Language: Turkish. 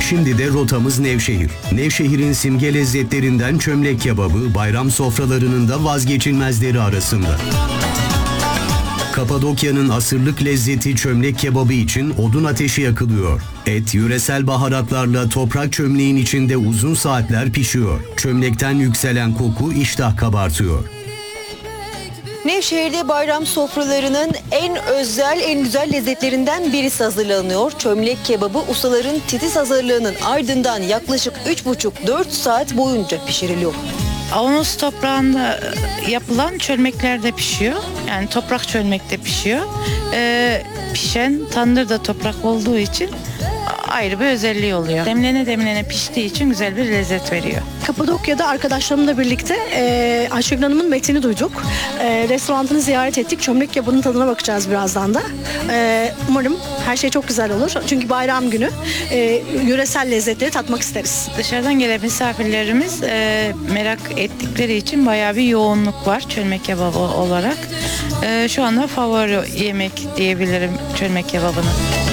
Şimdi de rotamız Nevşehir. Nevşehir'in simge lezzetlerinden çömlek kebabı bayram sofralarının da vazgeçilmezleri arasında. Kapadokya'nın asırlık lezzeti çömlek kebabı için odun ateşi yakılıyor. Et yöresel baharatlarla toprak çömleğin içinde uzun saatler pişiyor. Çömlekten yükselen koku iştah kabartıyor. Nevşehir'de bayram sofralarının en özel, en güzel lezzetlerinden birisi hazırlanıyor. Çömlek kebabı ustaların titiz hazırlığının ardından yaklaşık 3,5-4 saat boyunca pişiriliyor. Avanos toprağında yapılan çölmeklerde pişiyor. Yani toprak çölmekte pişiyor. Pişen tandır da toprak olduğu için ayrı bir özelliği oluyor. Demlene demlene piştiği için güzel bir lezzet veriyor. Kapadokya'da arkadaşlarımla birlikte Ayşegül Hanım'ın metnini duyduk. Restoranını ziyaret ettik. Çömlek kebabının tadına bakacağız birazdan da. Umarım her şey çok güzel olur. Çünkü bayram günü yöresel lezzetleri tatmak isteriz. Dışarıdan gelen misafirlerimiz merak ettikleri için bayağı bir yoğunluk var çölmek kebabı olarak. Şu anda favori yemek diyebilirim çölmek kebabını.